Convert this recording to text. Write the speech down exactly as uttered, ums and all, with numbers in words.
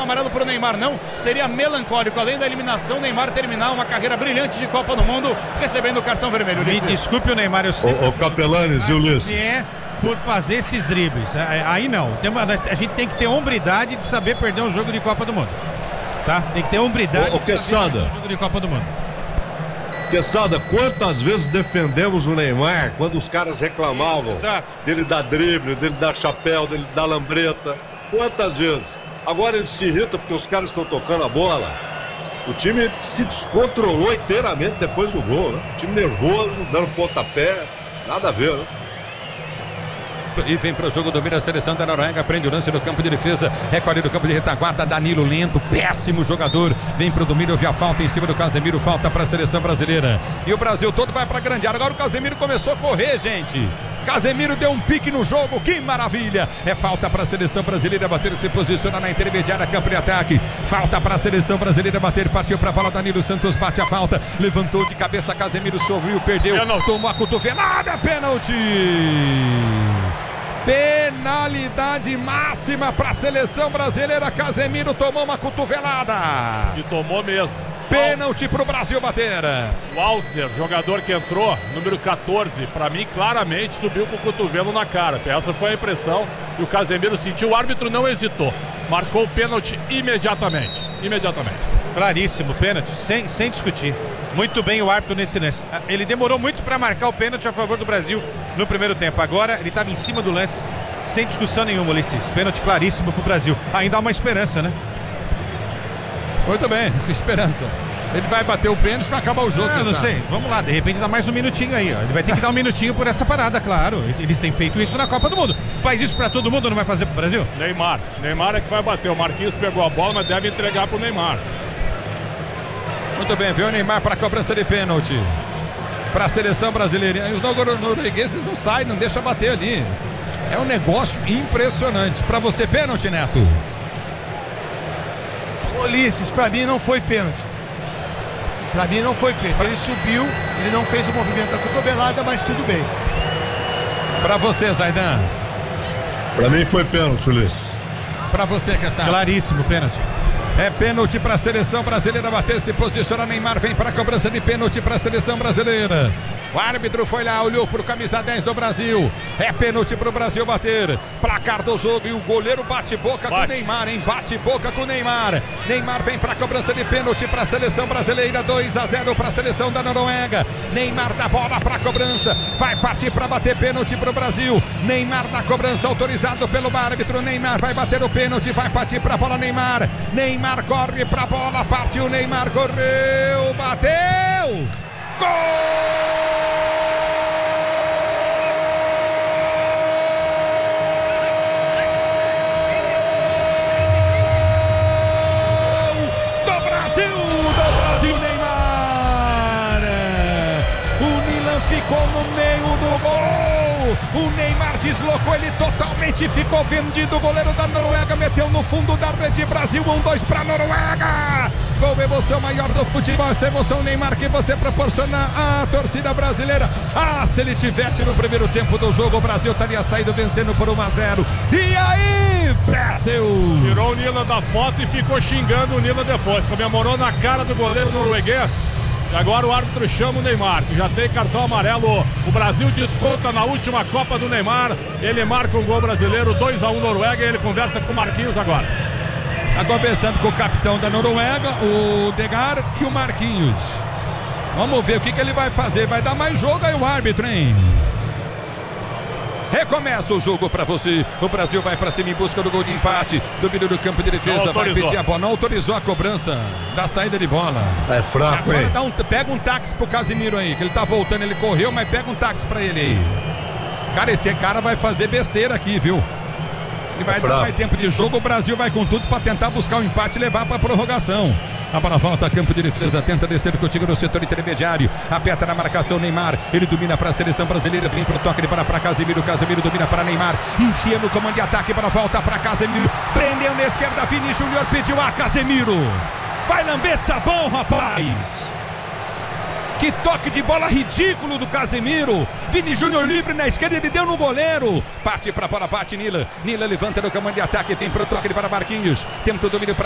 amarelo pro Neymar, não. Seria melancólico, além da eliminação, Neymar terminar uma carreira brilhante de Copa do Mundo, recebendo o cartão vermelho. Me desculpe o Neymar, eu sei. O, o Capelanes e o Ulisses. É por fazer esses dribles. Aí não. A gente tem que ter hombridade de saber perder um jogo de Copa do Mundo. Tá? Tem que ter hombridade o, o de saber perder um jogo de Copa do Mundo. Quesada, quantas vezes defendemos o Neymar quando os caras reclamavam Exato. dele dar drible, dele dar chapéu, dele dar lambreta? Quantas vezes? Agora ele se irrita porque os caras estão tocando a bola. O time se descontrolou inteiramente depois do gol, né? O time nervoso, dando pontapé, nada a ver, né? E vem para o jogo, domina a seleção da Noruega, prende o lance no campo de defesa, recolhe do campo de retaguarda, Danilo lento, péssimo jogador, vem para o domínio, via falta em cima do Casemiro, falta para a seleção brasileira, e o Brasil todo vai para a grande área. Agora o Casemiro começou a correr, gente. Casemiro deu um pique no jogo, que maravilha! É falta para a seleção brasileira bater, se posiciona na intermediária, campo de ataque. Falta para a seleção brasileira bater, partiu para a bola, Danilo Santos bate a falta, levantou de cabeça, Casemiro sorriu, perdeu, pênalti. Tomou a cotovelada, pênalti! Penalidade máxima para a seleção brasileira. Casemiro tomou uma cotovelada. E tomou mesmo. Pênalti para o Brasil bater. O Ausner, jogador que entrou, número quatorze, para mim claramente subiu com o cotovelo na cara. Essa foi a impressão. E o Casemiro sentiu, o árbitro não hesitou. Marcou o pênalti imediatamente. Imediatamente. Claríssimo, pênalti, sem, sem discutir. Muito bem o árbitro nesse lance. Ele demorou muito para marcar o pênalti a favor do Brasil no primeiro tempo. Agora ele estava em cima do lance, sem discussão nenhuma, Ulisses. Pênalti claríssimo pro Brasil. Ainda há uma esperança, né? Muito bem, com esperança. Ele vai bater o pênalti e vai acabar o jogo. Ah, não sei, vamos lá, de repente dá mais um minutinho aí, ó. Ele vai ter que dar um minutinho por essa parada, claro. Eles têm feito isso na Copa do Mundo. Faz isso pra todo mundo, não vai fazer pro Brasil? Neymar, Neymar é que vai bater. O Marquinhos pegou a bola, mas deve entregar pro Neymar. Muito bem, veio o Neymar para a cobrança de pênalti para a seleção brasileira. Os noruegueses não saem, não deixa bater ali. É um negócio impressionante. Para você, pênalti, Neto? Ulisses, para mim não foi pênalti. Para mim não foi pênalti. Ele subiu, ele não fez o movimento da cotovelada, mas tudo bem. Para você, Zaidan? Para mim foi pênalti, Ulisses. Para você, Cassaro? Claríssimo, pênalti. É pênalti para a seleção brasileira bater, se posiciona. Neymar vem para a cobrança de pênalti para a seleção brasileira. O árbitro foi lá, olhou para o camisa dez do Brasil. É pênalti para o Brasil bater. Placar do jogo e o goleiro bate boca bate. com o Neymar, hein? Bate boca com o Neymar. Neymar vem para a cobrança de pênalti para a seleção brasileira. dois a zero para a seleção da Noruega. Neymar dá bola para a cobrança. Vai partir para bater pênalti para o Brasil. Neymar da cobrança autorizado pelo árbitro. Neymar vai bater o pênalti. Vai partir para a bola Neymar. Neymar corre para a bola. Partiu Neymar, correu, bateu. Gol! Ficou no meio do gol. O Neymar deslocou, ele totalmente ficou vendido. O goleiro da Noruega meteu no fundo da rede. Brasil um dois para Noruega. Gol, emoção maior do futebol. Essa emoção, Neymar, que você proporciona à torcida brasileira. Ah, se ele tivesse no primeiro tempo do jogo, o Brasil estaria saído vencendo por um a zero. E aí, Brasil? Tirou o Nila da foto e ficou xingando o Nila depois. Comemorou na cara do goleiro norueguês. E agora o árbitro chama o Neymar, que já tem cartão amarelo. O Brasil desconta na última Copa do Neymar. Ele marca um gol brasileiro, dois a um Noruega, e ele conversa com o Marquinhos agora. Está conversando com o capitão da Noruega, o Degar, e o Marquinhos. Vamos ver o que, que ele vai fazer. Vai dar mais jogo aí o árbitro, hein? Recomeça o jogo para você. O Brasil vai para cima em busca do gol de empate. Domínio do campo de defesa. Vai pedir a bola. Não autorizou a cobrança da saída de bola. É fraco, agora hein? Dá um, pega um táxi pro Casemiro aí. Que ele tá voltando. Ele correu, mas pega um táxi para ele aí. Cara, esse cara vai fazer besteira aqui, viu? Ele vai é dar mais tempo de jogo. O Brasil vai com tudo para tentar buscar o empate e levar para prorrogação. A bola volta, campo de defesa, tenta descer contigo no setor intermediário, aperta na marcação Neymar, ele domina para a seleção brasileira, vem pro toque, ele para para Casemiro, Casemiro domina para Neymar, enfia no comando de ataque, para volta para Casemiro, prendeu na esquerda, Vini Júnior pediu a Casemiro, vai lamber sabão, rapaz! Que toque de bola ridículo do Casemiro. Vini Júnior livre na esquerda, ele deu no goleiro. Parte para a bola, bate Nila. Nila levanta no comando de ataque, vem pro toque para Marquinhos. Tenta o domínio para